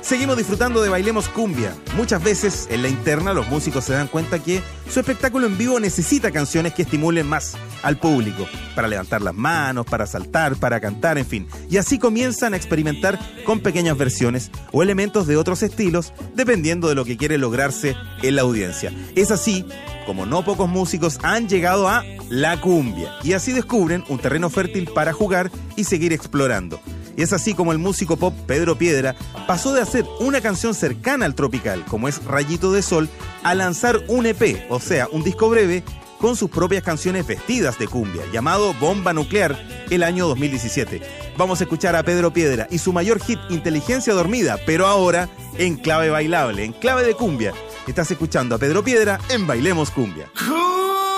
Seguimos disfrutando de Bailemos Cumbia. Muchas veces en la interna los músicos se dan cuenta que su espectáculo en vivo necesita canciones que estimulen más al público, para levantar las manos, para saltar, para cantar, en fin. Y así comienzan a experimentar con pequeñas versiones o elementos de otros estilos, dependiendo de lo que quiere lograrse en la audiencia. Es así como no pocos músicos han llegado a la cumbia, y así descubren un terreno fértil para jugar y seguir explorando. Y es así como el músico pop Pedro Piedra pasó de hacer una canción cercana al tropical, como es Rayito de Sol, a lanzar un EP, o sea, un disco breve, con sus propias canciones vestidas de cumbia, llamado Bomba Nuclear, el año 2017. Vamos a escuchar a Pedro Piedra y su mayor hit, Inteligencia Dormida, pero ahora en clave bailable, en clave de cumbia. Estás escuchando a Pedro Piedra en Bailemos Cumbia.